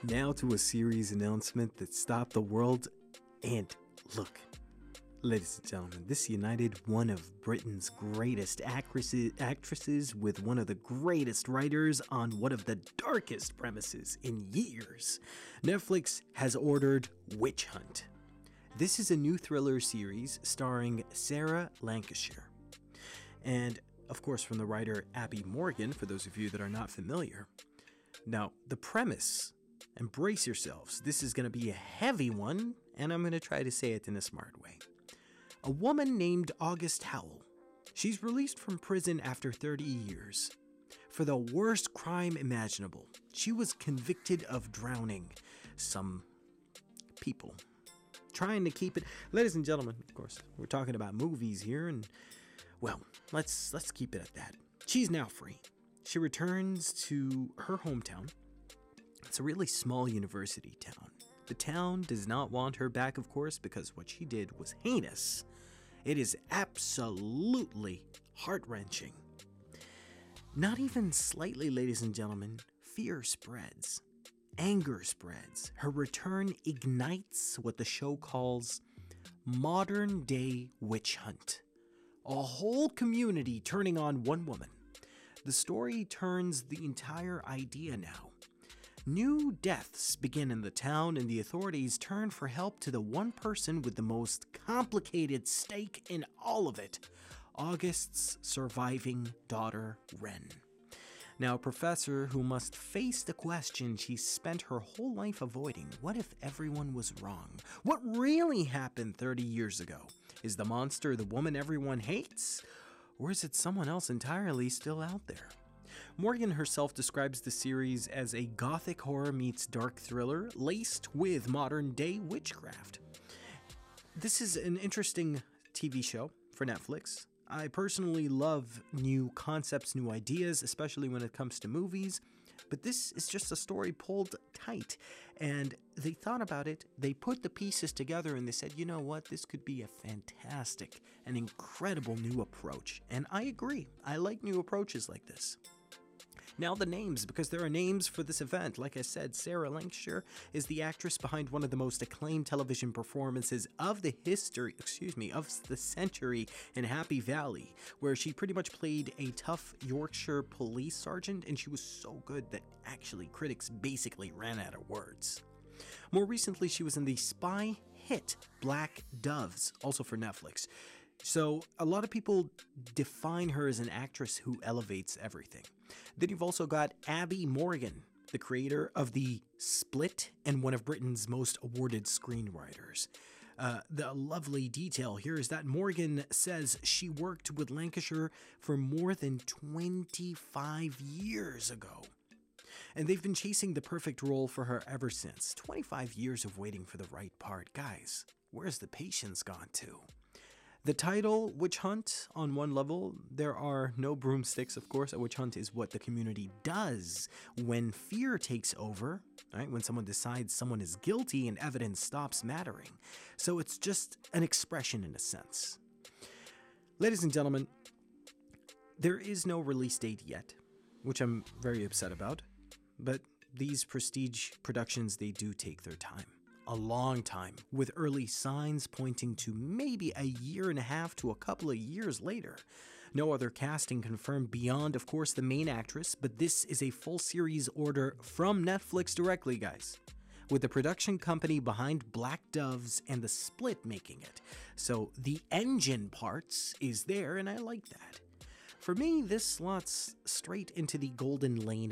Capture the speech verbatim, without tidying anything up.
Now to a series announcement that stopped the world. And look, ladies and gentlemen, this united one of Britain's greatest actresses, actresses with one of the greatest writers on one of the darkest premises in years. Netflix has ordered Witch Hunt. This is a new thriller series starring Sarah Lancashire. And, of course, from the writer Abby Morgan, for those of you that are not familiar. Now, the premise, and brace yourselves, this is going to be a heavy one, and I'm going to try to say it in a smart way. A woman named August Howell. She's released from prison after thirty years. For the worst crime imaginable, she was convicted of drowning some people. Trying to keep it, ladies and gentlemen, of course, we're talking about movies here, and well, let's let's keep it at that. She's now free. She returns to her hometown. It's a really small university town. The town does not want her back, of course, because what she did was heinous. It is absolutely heart-wrenching. Not even slightly, ladies and gentlemen, fear spreads. Anger spreads. Her return ignites what the show calls modern-day witch hunt. A whole community turning on one woman. The story turns the entire idea now. New deaths begin in the town, and the authorities turn for help to the one person with the most complicated stake in all of it, August's surviving daughter, Wren. Now, a professor who must face the question she spent her whole life avoiding. What if everyone was wrong? What really happened thirty years ago? Is the monster the woman everyone hates? Or is it someone else entirely still out there? Morgan herself describes the series as a gothic horror meets dark thriller laced with modern-day witchcraft. This is an interesting T V show for Netflix. I personally love new concepts, new ideas, especially when it comes to movies, but this is just a story pulled tight, and they thought about it, they put the pieces together, and they said, you know what, this could be a fantastic and incredible new approach, and I agree, I like new approaches like this. Now the names, because there are names for this event. Like I said, Sarah Lancashire is the actress behind one of the most acclaimed television performances of the history, excuse me, of the century in Happy Valley, where she pretty much played a tough Yorkshire police sergeant, and she was so good that actually critics basically ran out of words. More recently, she was in the spy hit Black Doves, also for Netflix. So a lot of people define her as an actress who elevates everything. Then you've also got Abby Morgan, the creator of The Split and one of Britain's most awarded screenwriters. Uh, the lovely detail here is that Morgan says she worked with Lancashire for more than twenty-five years ago. And they've been chasing the perfect role for her ever since. twenty-five years of waiting for the right part. Guys, where's the patience gone to? The title, Witch Hunt, on one level, there are no broomsticks, of course. A witch hunt is what the community does when fear takes over, right? When someone decides someone is guilty and evidence stops mattering. So it's just an expression in a sense. Ladies and gentlemen, there is no release date yet, which I'm very upset about. But these prestige productions, they do take their time. A long time, with early signs pointing to maybe a year and a half to a couple of years later. No other casting confirmed beyond, of course, the main actress, but this is a full series order from Netflix directly, guys, with the production company behind Black Doves and The Split making it. So the engine parts is there, and I like that. For me, this slots straight into the golden lane